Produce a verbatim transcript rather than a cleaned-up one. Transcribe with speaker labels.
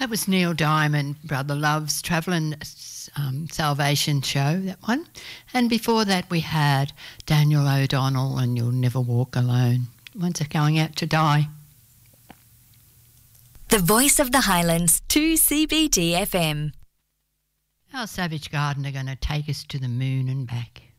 Speaker 1: That was Neil Diamond, Brother Love's Travelling um, Salvation Show, that one. And before that we had Daniel O'Donnell and You'll Never Walk Alone. Ones are going out to die.
Speaker 2: The Voice of the Highlands, two C B D F M.
Speaker 1: Our Savage Garden are going to take us to the moon and back.